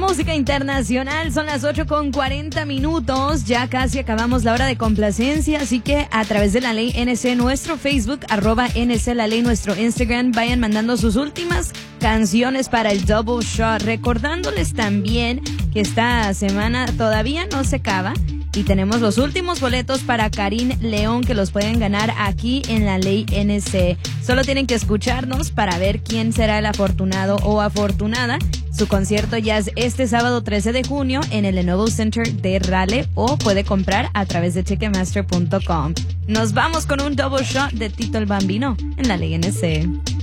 música internacional. Son las 8:40. Ya casi acabamos la hora de complacencia, así que a través de La Ley NC, nuestro Facebook, @NC La Ley, nuestro Instagram, vayan mandando sus últimas canciones para el Double Shot. Recordándoles también que esta semana todavía no se acaba y tenemos los últimos boletos para Karim León, que los pueden ganar aquí en La Ley NC. Solo tienen que escucharnos para ver quién será el afortunado o afortunada. Su concierto ya es este sábado 13 de junio en el Lenovo Center de Raleigh, o puede comprar a través de Ticketmaster.com. Nos vamos con un Double Shot de Tito el Bambino en La Ley NC.